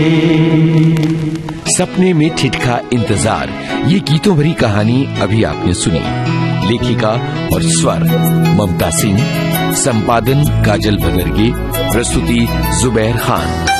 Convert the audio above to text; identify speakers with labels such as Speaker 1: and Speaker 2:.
Speaker 1: सपने में ठिठका इंतजार, ये गीतों भरी कहानी अभी आपने सुनी। लेखिका और स्वर ममता सिंह, संपादन काजल बदरगे, प्रस्तुति जुबैर खान।